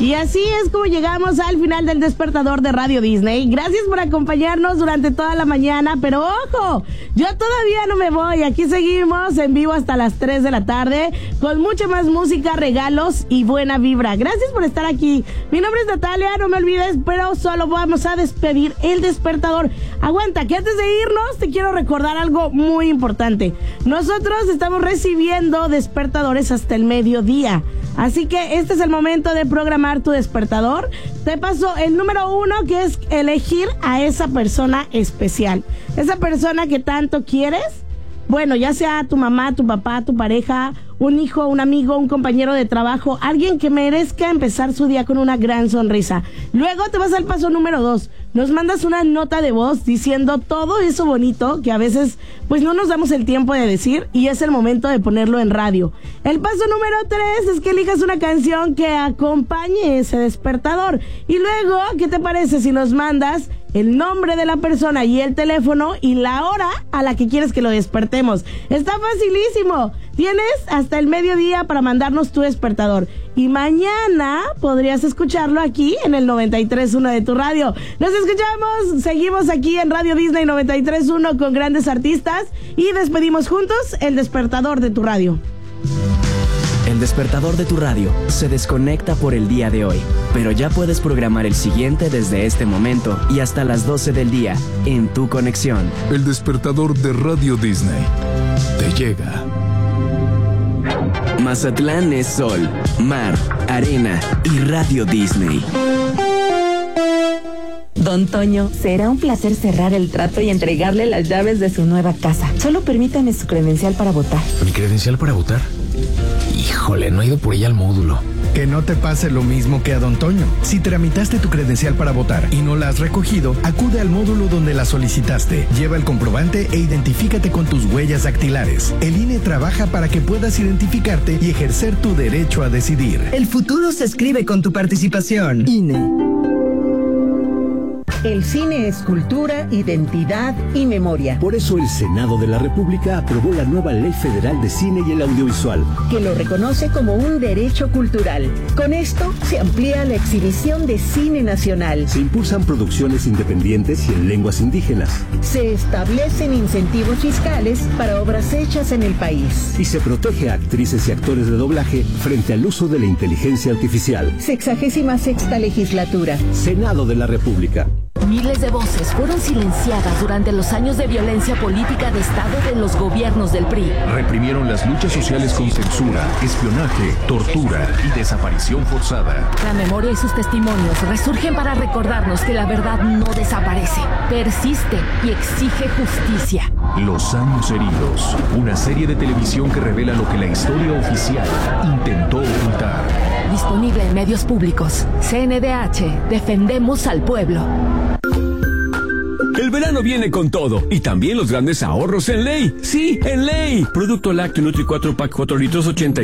Y así es como llegamos al final del despertador de Radio Disney. Gracias por acompañarnos durante toda la mañana, pero ojo, yo todavía no me voy. Aquí seguimos en vivo hasta las 3 de la tarde con mucha más música, regalos y buena vibra. Gracias por estar aquí. Mi nombre es Natalia, no me olvides, pero solo vamos a despedir el despertador. Aguanta, que antes de irnos te quiero recordar algo muy importante. Nosotros estamos recibiendo despertadores hasta el mediodía. Así que este es el momento de programar tu despertador. Te paso el número 1, que es elegir a esa persona especial. Esa persona que tanto quieres. Bueno, ya sea tu mamá, tu papá, tu pareja, un hijo, un amigo, un compañero de trabajo, alguien que merezca empezar su día con una gran sonrisa. Luego te vas al paso número 2. Nos mandas una nota de voz diciendo todo eso bonito que a veces pues no nos damos el tiempo de decir y es el momento de ponerlo en radio. El paso número 3 es que elijas una canción que acompañe ese despertador. Y luego, ¿qué te parece si nos mandas el nombre de la persona y el teléfono y la hora a la que quieres que lo despertemos? Está facilísimo. Tienes hasta el mediodía para mandarnos tu despertador. Y mañana podrías escucharlo aquí en el 93.1 de tu radio. Nos escuchamos, seguimos aquí en Radio Disney 93.1 con grandes artistas y despedimos juntos el despertador de tu radio. El despertador de tu radio se desconecta por el día de hoy, pero ya puedes programar el siguiente desde este momento y hasta las 12 del día en tu conexión. El despertador de Radio Disney te llega. Mazatlán es sol, mar, arena y Radio Disney. Don Toño, será un placer cerrar el trato y entregarle las llaves de su nueva casa. Solo permítame su credencial para votar. ¿Mi credencial para votar? Híjole, no he ido por ella al módulo. Que no te pase lo mismo que a Don Toño. Si tramitaste tu credencial para votar y no la has recogido, acude al módulo donde la solicitaste. Lleva el comprobante e identifícate con tus huellas dactilares. El INE trabaja para que puedas identificarte y ejercer tu derecho a decidir. El futuro se escribe con tu participación. INE. El cine es cultura, identidad y memoria. Por eso el Senado de la República aprobó la nueva Ley Federal de Cine y el Audiovisual, que lo reconoce como un derecho cultural. Con esto se amplía la exhibición de cine nacional. Se impulsan producciones independientes y en lenguas indígenas. Se establecen incentivos fiscales para obras hechas en el país. Y se protege a actrices y actores de doblaje frente al uso de la inteligencia artificial. 66ª legislatura. Senado de la República. Miles de voces fueron silenciadas durante los años de violencia política de Estado de los gobiernos del PRI. Reprimieron las luchas sociales con censura, espionaje, tortura y desaparición forzada. La memoria y sus testimonios resurgen para recordarnos que la verdad no desaparece, persiste y exige justicia. Los años heridos, una serie de televisión que revela lo que la historia oficial intentó ocultar. Disponible en medios públicos. CNDH, defendemos al pueblo. El verano viene con todo y también los grandes ahorros en Ley. Sí, en Ley. Producto lácteo Nutri 4 Pack 4 litros 80